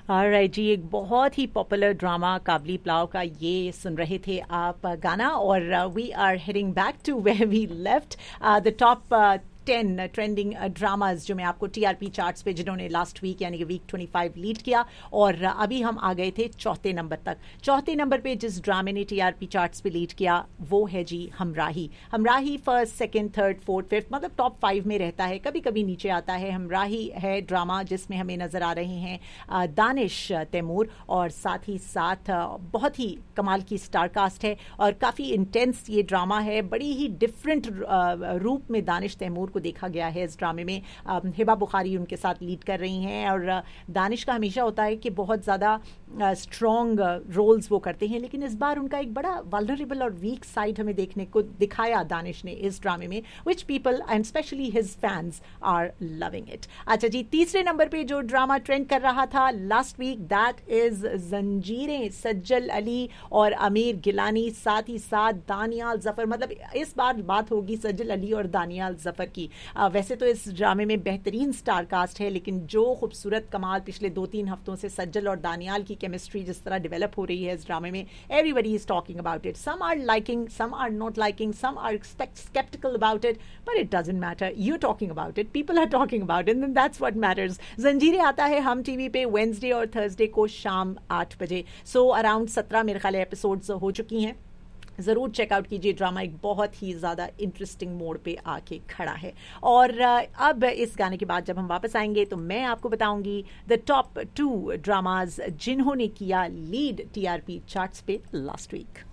Alright जी, एक बहुत ही popular drama काबली pulao का ये सुन रहे थे आप गाना, और we are heading back to where we left the top 10 trending dramas जो मैं आपको टीआरपी चार्ट्स पे, जिन्होंने लास्ट वीक यानी कि वीक 25 लीड किया, और अभी हम आ गए थे चौथे नंबर तक। चौथे नंबर पे जिस ड्रामे ने टीआरपी चार्ट्स पे लीड किया वो है जी हमराही। हमराही first, second, third, fourth, fifth, मतलब टॉप 5 में रहता है, कभी कभी नीचे आता है। हमराही है ड्रामा जिसमें हमें नजर आ रहे हैं दानिश तैमूर, और साथ ही साथ बहुत ही कमाल की स्टार कास्ट है और काफ़ी इंटेंस ये ड्रामा है। बड़ी ही डिफरेंट रूप में दानिश तैमूर को देखा गया है इस ड्रामे में। हिबा बुखारी उनके साथ लीड कर रही हैं, और दानिश का हमेशा होता है कि बहुत ज़्यादा स्ट्रॉन्ग रोल्स वो करते हैं, लेकिन इस बार उनका एक बड़ा वल्नरेबल और वीक साइड हमें देखने को दिखाया दानिश ने इस ड्रामे में, which people and specially his fans are loving it. अच्छा जी, तीसरे नंबर पे जो ड्रामा ट्रेंड कर रहा था लास्ट वीक, दैट इज जंजीरें। सज्जल अली और आमिर गिलानी, साथ ही साथ दानियाल जफर। मतलब इस बार बात होगी सज्जल अली और दानियाल जफर की। वैसे तो इस ड्रामे में बेहतरीन स्टार कास्ट है, लेकिन जो खूबसूरत कमाल पिछले 2-3 हफ्तों से सज्जल और दानियाल की केमिस्ट्री जिस तरह डेवलप हो रही है इस ड्रामे में, everybody is talking about it. Some are liking, some are not liking, some are skeptical about it, but it doesn't matter. You're talking about it, people are talking about it, and that's what matters. जंजीरें आता है हम TV पे Wednesday और Thursday को शाम 8 बजे। So around 17 मेरे ख्याल एपिसोड्स हो चुकी हैं। ज़रूर चेकआउट कीजिए, ड्रामा एक बहुत ही ज़्यादा इंटरेस्टिंग मोड पे आके खड़ा है। और अब इस गाने के बाद जब हम वापस आएंगे तो मैं आपको बताऊंगी द टॉप 2 ड्रामाज जिन्होंने किया लीड टीआरपी चार्ट्स पे लास्ट वीक।